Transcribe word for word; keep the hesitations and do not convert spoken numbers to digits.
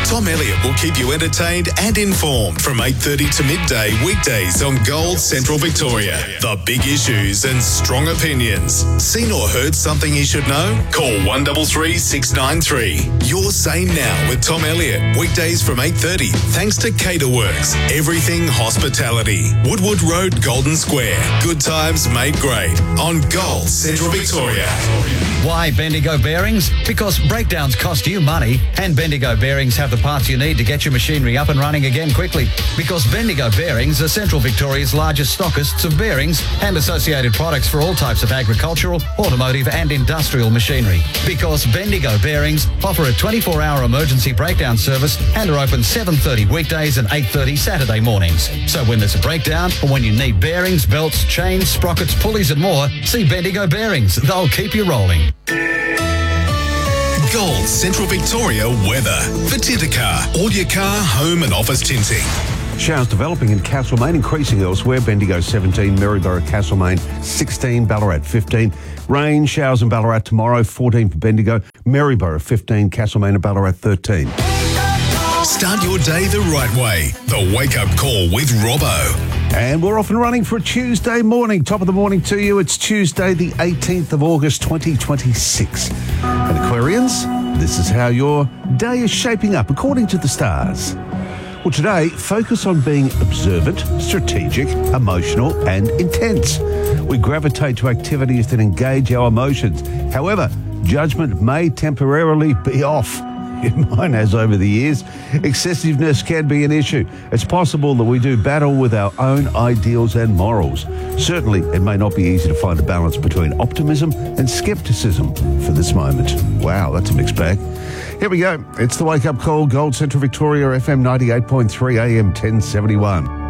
Tom Elliott will keep you entertained and informed from eight thirty to midday weekdays on Gold Central Victoria. The big issues and strong opinions. Seen or heard something you should know? Call one three three, six nine three. You're Sane Now with Tom Elliott. Weekdays from eight thirty. Thanks to Caterworks. Everything hospitality. Woodwood Road, Golden Square. Good times made great on Gold Central Victoria. Why Bendigo Bearings? Because breakdowns cost you money, and Bendigo Bearings have the parts you need to get your machinery up and running again quickly. Because Bendigo Bearings are Central Victoria's largest stockists of bearings and associated products for all types of agricultural, automotive and industrial machinery. Because Bendigo Bearings offer a twenty-four hour emergency breakdown service and are open seven thirty weekdays and eight thirty Saturday mornings. So when there's a breakdown or when you need bearings, belts, chains, sprockets, pulleys and more, see Bendigo Bearings. They'll keep you rolling. Gold Central Victoria weather. For Tintercar, all your car, home and office tinting. Showers developing in Castlemaine, increasing elsewhere. Bendigo seventeen, Maryborough, Castlemaine sixteen, Ballarat fifteen. Rain, showers in Ballarat tomorrow, fourteen for Bendigo, Maryborough fifteen, Castlemaine and Ballarat thirteen. Start your day the right way. The Wake Up Call with Robbo. And we're off and running for a Tuesday morning. Top of the morning to you. It's Tuesday, the eighteenth of August, twenty twenty-six. And Aquarians, this is how your day is shaping up according to the stars. Well, today, focus on being observant, strategic, emotional and intense. We gravitate to activities that engage our emotions. However, judgment may temporarily be off. Mine has over the years. Excessiveness can be an issue. It's possible that we do battle with our own ideals and morals. Certainly, it may not be easy to find a balance between optimism and scepticism for this moment. Wow, that's a mixed bag. Here we go. It's the Wake Up Call, Gold Central Victoria, F M ninety-eight point three, A M ten seventy-one.